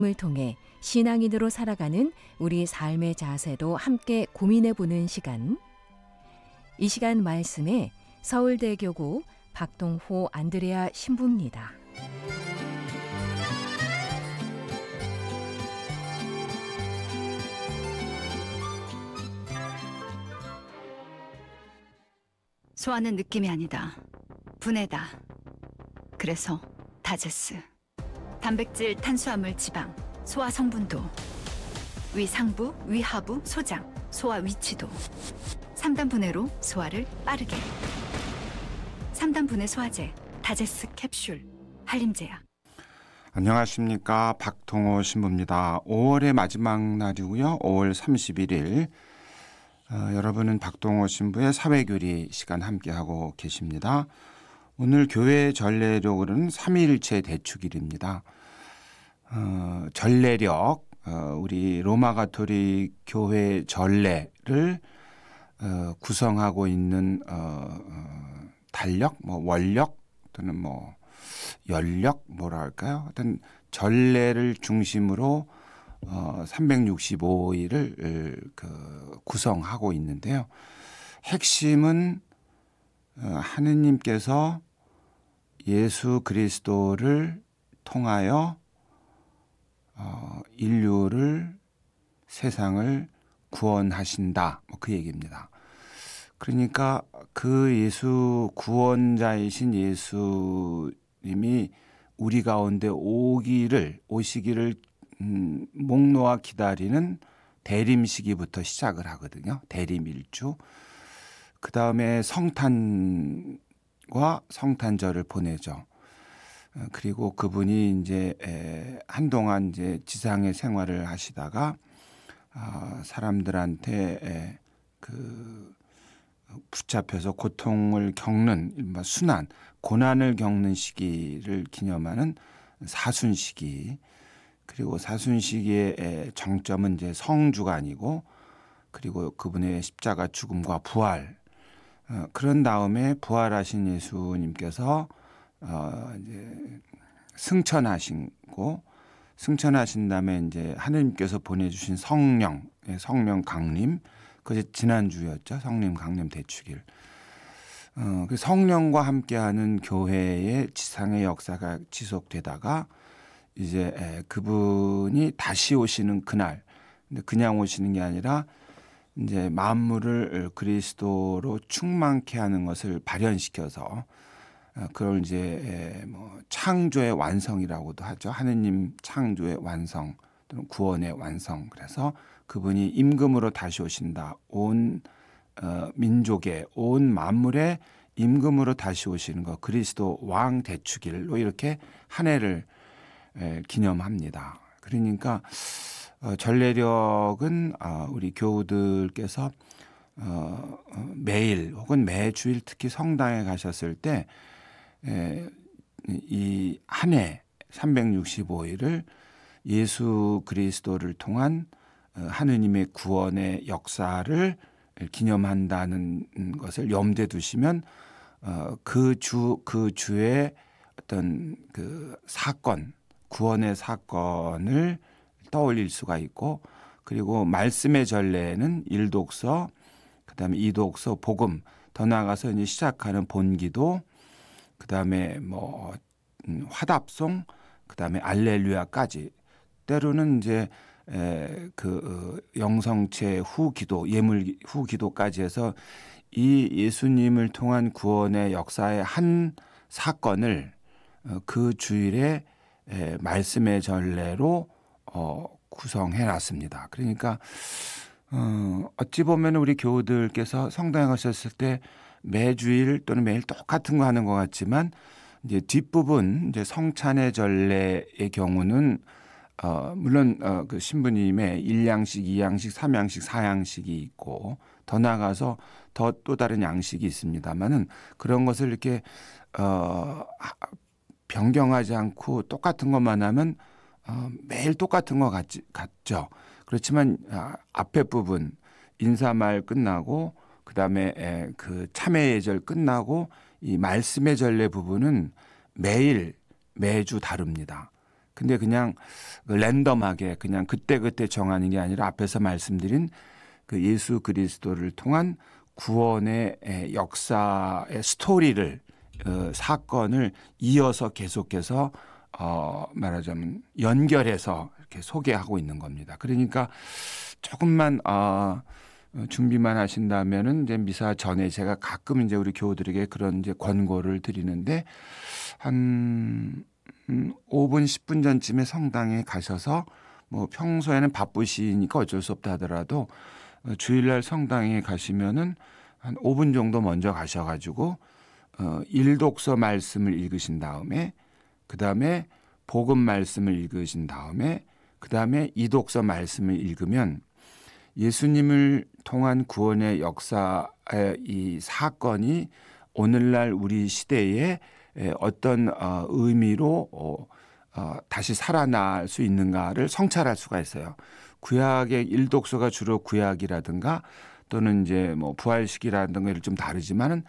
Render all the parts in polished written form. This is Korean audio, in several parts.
을 통해 신앙인으로 살아가는 우리 삶의 자세도 함께 고민해 보는 시간. 이 시간 말씀에 서울대교구 박동호 안드레아 신부입니다. 소화는 느낌이 아니다. 분해다. 그래서 다제스. 단백질, 탄수화물, 지방, 소화 성분도, 위 상부, 위 하부, 소장, 소화 위치도 3단 분해로 소화를 빠르게. 3단 분해 소화제, 다제스 캡슐, 한림제약. 안녕하십니까, 박동호 신부입니다. 5월의 마지막 날이고요. 5월 31일 여러분은 박동호 신부의 사회교리 시간 함께하고 계십니다. 오늘 교회 전례력으로는 3일체 대축일입니다. 전례력, 우리 로마 가톨릭 교회 전례를 구성하고 있는 달력, 원력 또는 연력 뭐랄까요? 하여튼 전례를 중심으로 365일을 구성하고 있는데요. 핵심은 하느님께서 예수 그리스도를 통하여 인류를, 세상을 구원하신다. 그 얘기입니다. 그러니까 그 예수, 구원자이신 예수님이 우리 가운데 오시기를 목 놓아 기다리는 대림 시기부터 시작을 하거든요. 대림 일주. 그 다음에 성탄과 성탄절을 보내죠. 그리고 그분이 이제 한동안 이제 지상의 생활을 하시다가 사람들한테 붙잡혀서 고통을 겪는 순환, 고난을 겪는 시기를 기념하는 사순 시기. 그리고 사순 시기의 정점은 이제 성주간이고, 그리고 그분의 십자가 죽음과 부활. 그런 다음에 부활하신 예수님께서 이제 승천하신 다음에 이제 하느님께서 보내주신 성령 강림, 그게 지난주였죠. 성령 강림 대축일. 그 성령과 함께하는 교회의 지상의 역사가 지속되다가 이제 그분이 다시 오시는 그날, 근데 그냥 오시는 게 아니라 이제 만물을 그리스도로 충만케 하는 것을 발현시켜서 그걸 이제 창조의 완성이라고도 하죠. 하느님 창조의 완성 또는 구원의 완성. 그래서 그분이 임금으로 다시 오신다. 온 민족의, 온 만물의 임금으로 다시 오시는 것, 그리스도 왕 대축일로 이렇게 한 해를 기념합니다. 그러니까 전례력은 우리 교우들께서 매일 혹은 매주일 특히 성당에 가셨을 때 이 한 해 365일을 예수 그리스도를 통한 하느님의 구원의 역사를 기념한다는 것을 염두에 두시면 그 주의 어떤 그 사건, 구원의 사건을 떠올릴 수가 있고, 그리고 말씀의 전례는 일독서, 그다음에 이독서, 복음, 더 나아가서 이제 시작하는 본기도, 그다음에 화답송, 그다음에 알렐루야까지, 때로는 이제 영성체 후기도, 예물 후기도까지 해서 이 예수님을 통한 구원의 역사의 한 사건을 그 주일에 말씀의 전례로 구성해 놨습니다. 그러니까 어찌 보면 우리 교우들께서 성당에 가셨을 때 매주일 또는 매일 똑같은 거 하는 것 같지만, 이제 뒷부분, 이제 성찬의 전례의 경우는 물론 그 신부님의 1양식, 2양식, 3양식, 4양식이 있고, 더 나아가서 또 다른 양식이 있습니다만은, 그런 것을 이렇게 변경하지 않고 똑같은 것만 하면 매일 똑같은 것 같죠. 그렇지만 앞에 부분, 인사말 끝나고 그다음에 그 참회 예절 끝나고 이 말씀의 전례 부분은 매주 다릅니다. 근데 그냥 랜덤하게 그냥 그때그때 정하는 게 아니라 앞에서 말씀드린 그 예수 그리스도를 통한 구원의 역사의 스토리를 사건을 이어서 계속해서 말하자면 연결해서 이렇게 소개하고 있는 겁니다. 그러니까 조금만 준비만 하신다면은 이제 미사 전에 제가 가끔 이제 우리 교우들에게 그런 이제 권고를 드리는데 한 5분 10분 전쯤에 성당에 가셔서 뭐 평소에는 바쁘시니까 어쩔 수 없다 하더라도 주일날 성당에 가시면은 한 5분 정도 먼저 가셔가지고 일독서 말씀을 읽으신 다음에 그 다음에 복음 말씀을 읽으신 다음에 그 다음에 이독서 말씀을 읽으면 예수님을 통한 구원의 역사의 이 사건이 오늘날 우리 시대에 어떤 의미로 다시 살아날 수 있는가를 성찰할 수가 있어요. 구약의 일독서가 주로 구약이라든가 또는 이제 뭐 부활식이라든가 좀 다르지만은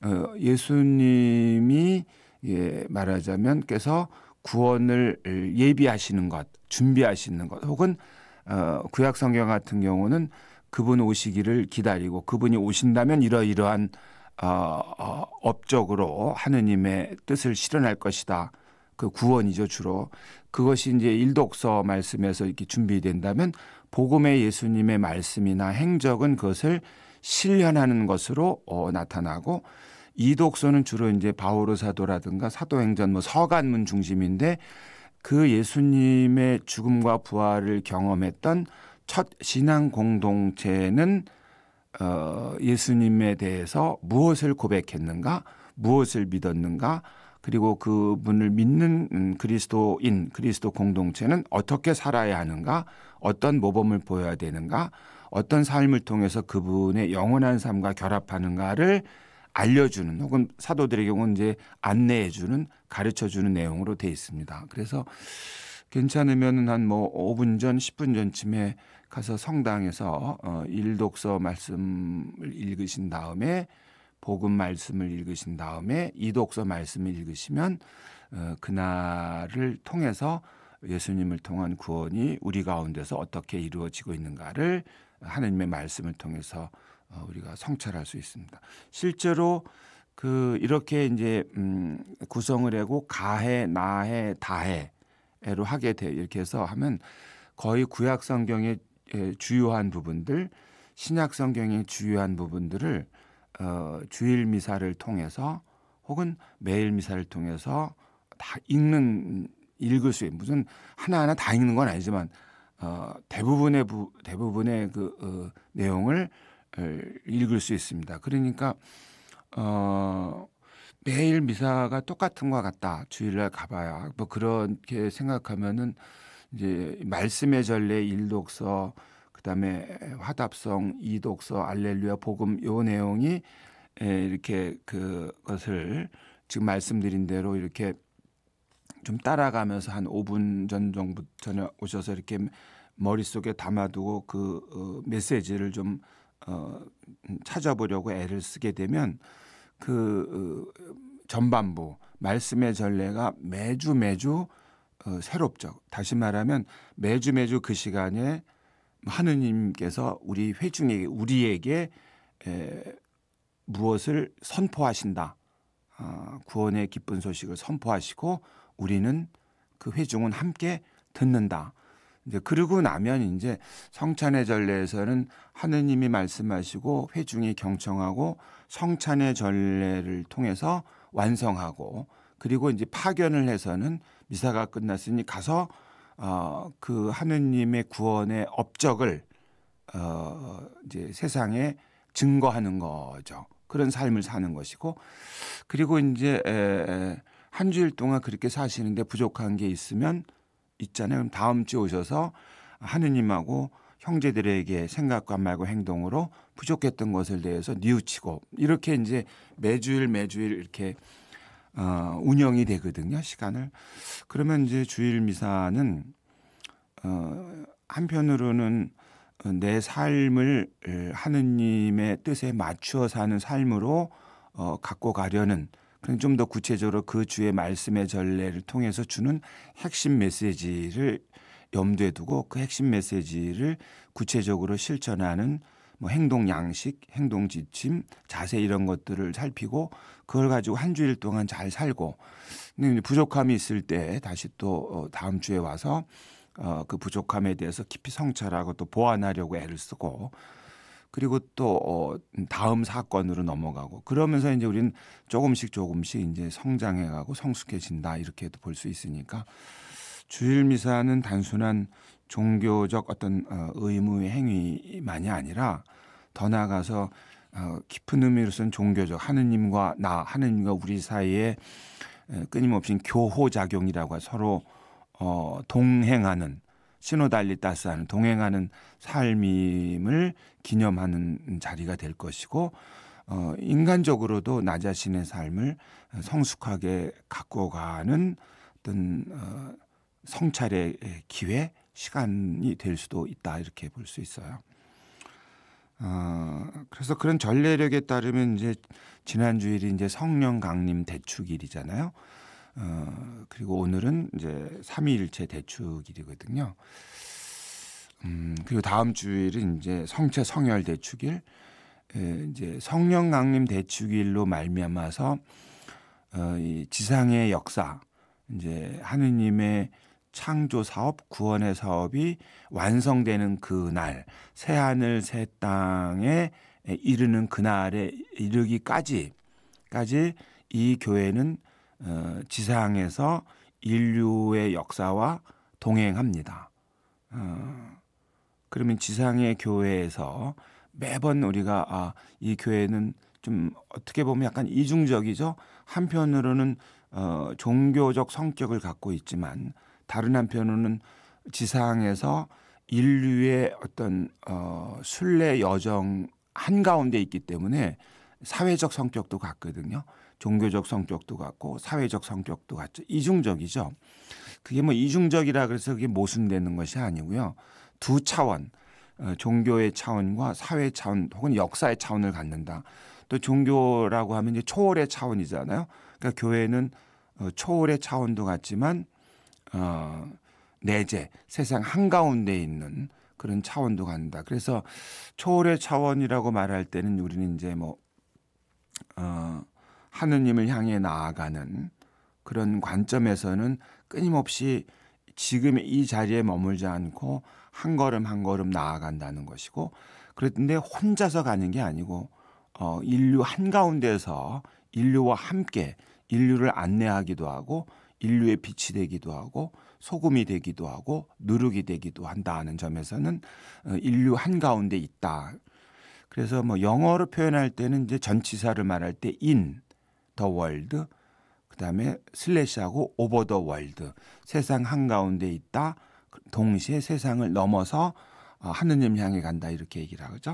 예수님이 말하자면 께서 구원을 예비하시는 것, 준비하시는 것, 혹은 구약 성경 같은 경우는 그분 오시기를 기다리고 그분이 오신다면 이러이러한 업적으로 하느님의 뜻을 실현할 것이다. 그 구원이죠, 주로. 그것이 이제 일독서 말씀에서 이렇게 준비된다면 복음의 예수님의 말씀이나 행적은 그것을 실현하는 것으로 나타나고 이독서는 주로 이제 바오로 사도라든가 사도행전 뭐 서간문 중심인데 그 예수님의 죽음과 부활을 경험했던 첫 신앙 공동체는 예수님에 대해서 무엇을 고백했는가, 무엇을 믿었는가, 그리고 그분을 믿는 그리스도인, 그리스도 공동체는 어떻게 살아야 하는가, 어떤 모범을 보여야 되는가, 어떤 삶을 통해서 그분의 영원한 삶과 결합하는가를 알려주는 혹은 사도들의 경우는 이제 안내해주는 가르쳐주는 내용으로 돼 있습니다. 그래서 괜찮으면 한 뭐 5분 전, 10분 전쯤에 가서 성당에서 일독서 말씀을 읽으신 다음에 복음 말씀을 읽으신 다음에 이독서 말씀을 읽으시면 그날을 통해서 예수님을 통한 구원이 우리 가운데서 어떻게 이루어지고 있는가를 하나님의 말씀을 통해서 우리가 성찰할 수 있습니다. 실제로 이렇게 이제 구성을 하고 가해, 나해, 다해로 하게 돼 이렇게 해서 하면 거의 구약 성경의 주요한 부분들, 신약 성경의 주요한 부분들을 주일 미사를 통해서 혹은 매일 미사를 통해서 다 읽을 수 있는 무슨 하나하나 다 읽는 건 아니지만 대부분의 그 내용을 읽을 수 있습니다. 그러니까 매일 미사가 똑같은 것 같다. 주일날 가봐야 뭐 그렇게 생각하면은 이제 말씀의 전례 일독서 그다음에 화답성 이독서 알렐루야 복음 요 내용이 이렇게 그것을 지금 말씀드린 대로 이렇게 좀 따라가면서 한 5분 전에 오셔서 이렇게 머릿속에 담아두고 그 메시지를 좀 찾아보려고 애를 쓰게 되면 전반부 말씀의 전례가 매주 새롭죠. 다시 말하면 매주 그 시간에 하느님께서 우리 회중에게 우리에게 무엇을 선포하신다. 구원의 기쁜 소식을 선포하시고 우리는 그 회중은 함께 듣는다. 이제 그러고 나면 이제 성찬의 전례에서는 하느님이 말씀하시고 회중이 경청하고 성찬의 전례를 통해서 완성하고 그리고 이제 파견을 해서는 미사가 끝났으니 가서 그 하느님의 구원의 업적을 이제 세상에 증거하는 거죠. 그런 삶을 사는 것이고 그리고 이제 한 주일 동안 그렇게 사시는데 부족한 게 있잖아요. 그럼 다음 주에 오셔서 하느님하고 형제들에게 생각과 말과 행동으로 부족했던 것을 대해서 뉘우치고 이렇게 이제 매주일 이렇게 운영이 되거든요. 시간을. 그러면 이제 주일 미사는 한편으로는 내 삶을 하느님의 뜻에 맞추어 사는 삶으로 갖고 가려는 그럼 좀 더 구체적으로 그 주의 말씀의 전례를 통해서 주는 핵심 메시지를 염두에 두고 그 핵심 메시지를 구체적으로 실천하는 뭐 행동 양식, 행동 지침, 자세 이런 것들을 살피고 그걸 가지고 한 주일 동안 잘 살고 근데 부족함이 있을 때 다시 또 다음 주에 와서 그 부족함에 대해서 깊이 성찰하고 또 보완하려고 애를 쓰고 그리고 또 다음 사건으로 넘어가고 그러면서 이제 우리는 조금씩 이제 성장해가고 성숙해진다 이렇게도 볼 수 있으니까 주일 미사는 단순한 종교적 어떤 의무의 행위만이 아니라 더 나아가서 깊은 의미로서는 종교적 하느님과 우리 사이에 끊임없이 교호 작용이라고 서로 동행하는 시노달리타스하는 동행하는 삶임을 기념하는 자리가 될 것이고 인간적으로도 나 자신의 삶을 성숙하게 갖고 가는 어떤 성찰의 기회, 시간이 될 수도 있다 이렇게 볼 수 있어요. 그래서 그런 전례력에 따르면 이제 지난 주일이 이제 성령 강림 대축일이잖아요. 그리고 오늘은 이제 삼위일체 대축일이거든요. 그리고 다음 주일은 이제 성체 성혈 대축일, 이제 성령 강림 대축일로 말미암아서 이 지상의 역사, 이제 하느님의 창조 사업, 구원의 사업이 완성되는 그날, 새 하늘 새 땅에 이르는 그날에 이르기까지 이 교회는 지상에서 인류의 역사와 동행합니다. 그러면 지상의 교회에서 매번 우리가 이 교회는 좀 어떻게 보면 약간 이중적이죠. 한편으로는 종교적 성격을 갖고 있지만 다른 한편으로는 지상에서 인류의 어떤 순례 여정 한가운데 있기 때문에 사회적 성격도 같거든요. 종교적 성격도 같고 사회적 성격도 같죠. 이중적이죠. 그게 뭐 이중적이라 그래서 그게 모순되는 것이 아니고요. 두 차원, 종교의 차원과 사회 차원 혹은 역사의 차원을 갖는다. 또 종교라고 하면 이제 초월의 차원이잖아요. 그러니까 교회는 초월의 차원도 같지만 내재, 세상 한가운데 있는 그런 차원도 갖는다. 그래서 초월의 차원이라고 말할 때는 우리는 이제 뭐 하느님을 향해 나아가는 그런 관점에서는 끊임없이 지금의 이 자리에 머물지 않고 한 걸음 한 걸음 나아간다는 것이고 그런데 혼자서 가는 게 아니고 인류 한가운데서 인류와 함께 인류를 안내하기도 하고 인류의 빛이 되기도 하고 소금이 되기도 하고 누룩이 되기도 한다는 점에서는 인류 한가운데 있다. 그래서 뭐 영어로 표현할 때는 이제 전치사를 말할 때 in the world 그다음에 슬래시하고 over the world 세상 한가운데 있다. 동시에 세상을 넘어서 하느님 향해 간다 이렇게 얘기를 하죠.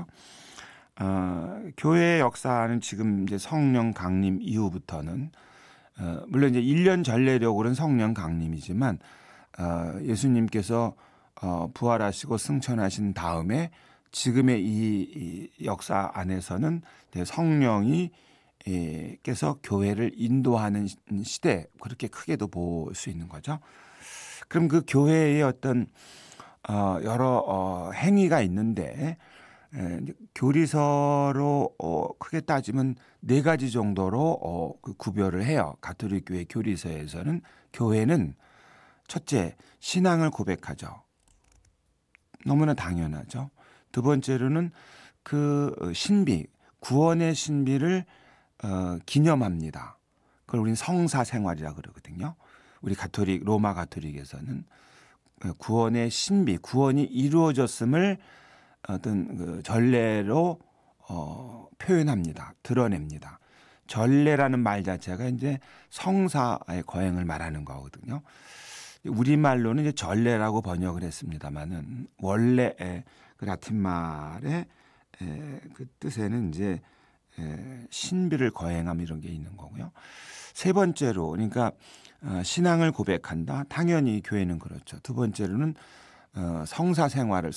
교회의 역사는 지금 이제 성령 강림 이후부터는 물론 이제 1년 전례력으로는 성령 강림이지만 예수님께서 부활하시고 승천하신 다음에 지금의 이 역사 안에서는 성령이 께서 교회를 인도하는 시대 그렇게 크게도 볼 수 있는 거죠. 그럼 그 교회의 어떤 여러 행위가 있는데 교리서로 크게 따지면 4가지 정도로 그 구별을 해요. 가톨릭 교회 교리서에서는 교회는 첫째 신앙을 고백하죠. 너무나 당연하죠. 두 번째로는 그 신비 구원의 신비를 기념합니다. 그걸 우리는 성사 생활이라 그러거든요. 우리 가톨릭 로마 가톨릭에서는 구원의 신비 구원이 이루어졌음을 어떤 그 전례로 표현합니다. 드러냅니다. 전례라는 말 자체가 이제 성사의 거행을 말하는 거거든요. 우리말로는 이제 전례라고 번역을 했습니다만은 원래 그 라틴 말의 그 뜻에는 이제 신비를 거행함 이런 게 있는 거고요. 세 번째로 그러니까 신앙을 고백한다. 당연히 교회는 그렇죠. 두 번째로는 성사를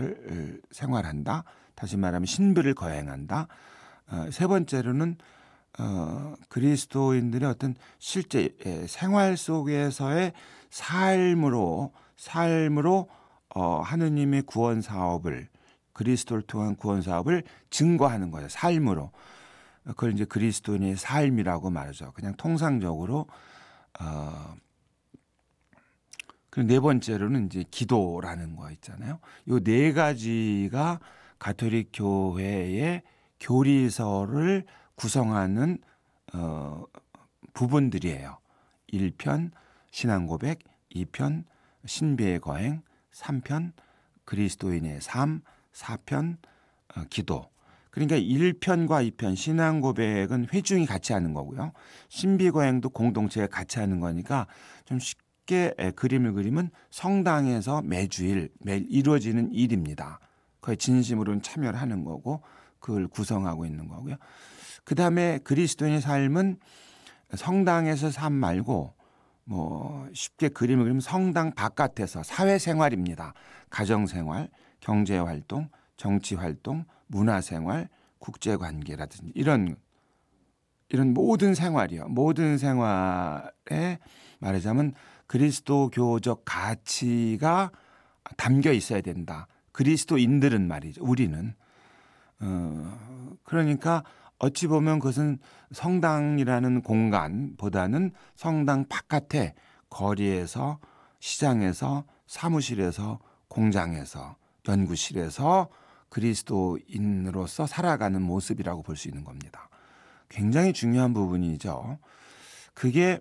생활한다. 다시 말하면 신비를 거행한다. 세 번째로는 그리스도인들의 어떤 실제 생활 속에서의 삶으로 하느님의 구원 사업을, 그리스도를 통한 구원 사업을 증거하는 거예요. 삶으로. 그걸 이제 그리스도인의 삶이라고 말하죠. 그냥 통상적으로. 그리고 네 번째로는 이제 기도라는 거 있잖아요. 이 네 가지가 가톨릭 교회의 교리서를 구성하는 부분들이에요. 1편 신앙 고백, 2편 신비의 거행, 3편 그리스도인의 삶, 4편 기도. 그러니까 1편과 2편 신앙 고백은 회중이 같이 하는 거고요. 신비 거행도 공동체가 같이 하는 거니까 좀 쉽게 그림을 그리면 성당에서 매주일 매일 이루어지는 일입니다. 거의 진심으로는 참여를 하는 거고 그걸 구성하고 있는 거고요. 그다음에 그리스도인의 삶은 성당에서 삶 말고 뭐 쉽게 그림을 그리면 성당 바깥에서 사회생활입니다. 가정생활, 경제활동, 정치활동, 문화생활, 국제관계라든지 이런 모든 생활이요. 모든 생활에 말하자면 그리스도교적 가치가 담겨 있어야 된다. 그리스도인들은 말이죠. 우리는. 그러니까 어찌 보면 그것은 성당이라는 공간보다는 성당 바깥에 거리에서, 시장에서, 사무실에서, 공장에서, 연구실에서 그리스도인으로서 살아가는 모습이라고 볼 수 있는 겁니다. 굉장히 중요한 부분이죠. 그게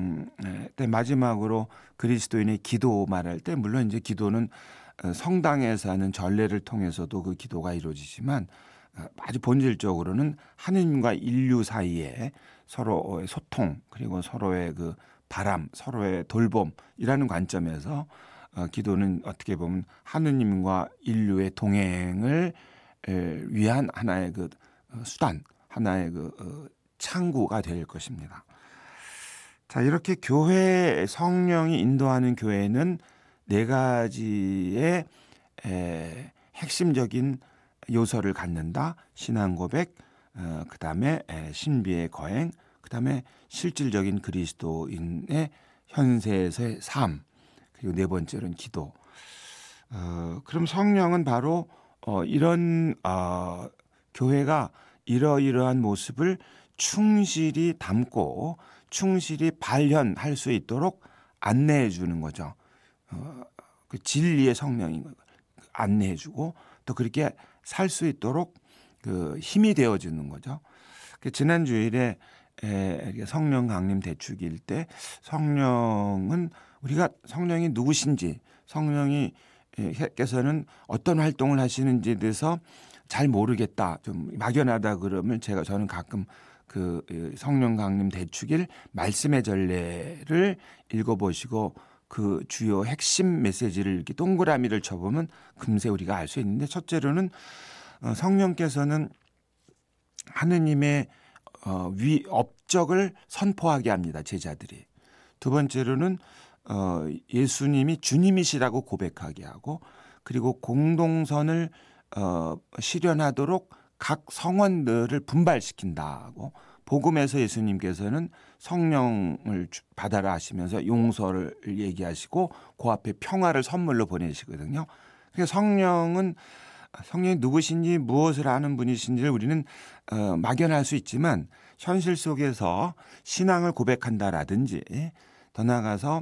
마지막으로 그리스도인의 기도 말할 때 물론 이제 기도는 성당에서 하는 전례를 통해서도 그 기도가 이루어지지만 아주 본질적으로는 하느님과 인류 사이에 서로의 소통 그리고 서로의 그 바람, 서로의 돌봄이라는 관점에서 기도는 어떻게 보면 하느님과 인류의 동행을 위한 하나의 그 수단, 하나의 그 창구가 될 것입니다. 자, 이렇게 교회 성령이 인도하는 교회는 네 가지의 핵심적인 요소를 갖는다. 신앙 고백, 그다음에 신비의 거행, 그다음에 실질적인 그리스도인의 현세에서의 삶, 그리고 네 번째로는 기도. 그럼 성령은 바로 이런 교회가 이러이러한 모습을 충실히 담고 충실히 발현할 수 있도록 안내해 주는 거죠. 그 진리의 성령인 거 안내해 주고 또 그렇게 살 수 있도록 그 힘이 되어 주는 거죠. 지난 주일에 성령 강림 대축일 때 성령은 우리가 성령이 누구신지 성령이 께서는 어떤 활동을 하시는지에 대해서 잘 모르겠다 좀 막연하다 그러면 저는 가끔 그 성령 강림 대축일 말씀의 전례를 읽어보시고 그 주요 핵심 메시지를 이렇게 동그라미를 쳐보면 금세 우리가 알 수 있는데 첫째로는 성령께서는 하느님의 업적을 선포하게 합니다. 제자들이. 두 번째로는 예수님이 주님이시라고 고백하게 하고 그리고 공동선을 실현하도록 각 성원들을 분발시킨다고 복음에서 예수님께서는 성령을 받아라 하시면서 용서를 얘기하시고 그 앞에 평화를 선물로 보내시거든요. 그러니까 성령이 누구신지 무엇을 하는 분이신지를 우리는 막연할 수 있지만 현실 속에서 신앙을 고백한다라든지 더 나아가서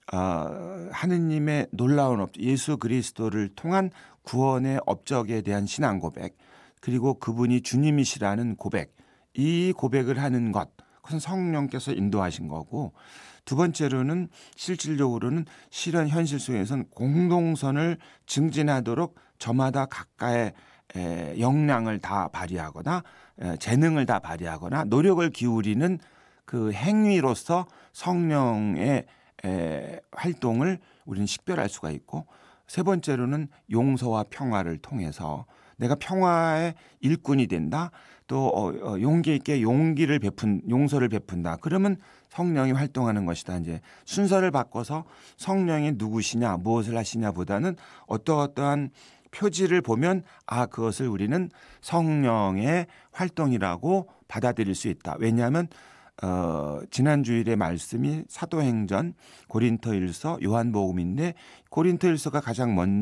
하느님의 놀라운 업적, 예수 그리스도를 통한 구원의 업적에 대한 신앙 고백 그리고 그분이 주님이시라는 고백 이 고백을 하는 것 그것은 성령께서 인도하신 거고 두 번째로는 실질적으로는 실현 현실 속에서는 공동선을 증진하도록 저마다 각각의 역량을 다 발휘하거나 재능을 다 발휘하거나 노력을 기울이는 그 행위로서 성령의 활동을 우리는 식별할 수가 있고 세 번째로는 용서와 평화를 통해서 내가 평화의 일꾼이 된다. 또 용기 있게 용서를 베푼다. 그러면 성령이 활동하는 것이다. 이제 순서를 바꿔서 성령이 누구시냐, 무엇을 하시냐보다는 어떠한 표지를 보면 그것을 우리는 성령의 활동이라고 받아들일 수 있다. 왜냐하면 지난 주일의 말씀이 사도행전, 고린토일서, 요한복음인데 고린토일서가 가장 먼저